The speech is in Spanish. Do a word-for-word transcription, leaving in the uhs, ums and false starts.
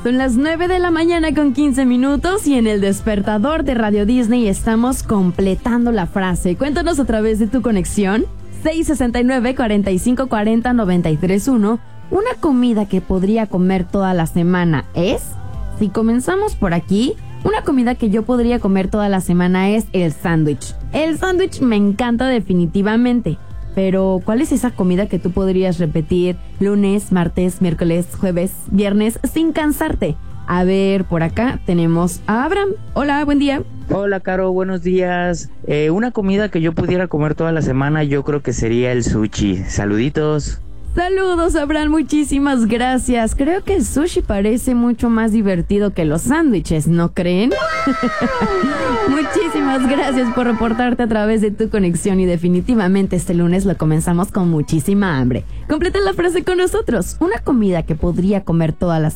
Son las nueve de la mañana con quince minutos y en el despertador de Radio Disney estamos completando la frase. Cuéntanos a través de tu conexión seis sesenta y nueve, cuarenta y cinco cuarenta, noventa y tres uno. Una comida que podría comer toda la semana es... Si comenzamos por aquí, una comida que yo podría comer toda la semana es el sándwich. El sándwich me encanta definitivamente. Pero, ¿cuál es esa comida que tú podrías repetir lunes, martes, miércoles, jueves, viernes sin cansarte? A ver, por acá tenemos a Abraham. Hola, buen día. Hola, Caro, buenos días. Eh, una comida que yo pudiera comer toda la semana yo creo que sería el sushi. Saluditos. Saludos, Abraham, muchísimas gracias. Creo que el sushi parece mucho más divertido que los sándwiches, ¿no creen? Muchísimas gracias por reportarte a través de tu conexión y definitivamente este lunes lo comenzamos con muchísima hambre. Completa la frase con nosotros. Una comida que podría comer todas las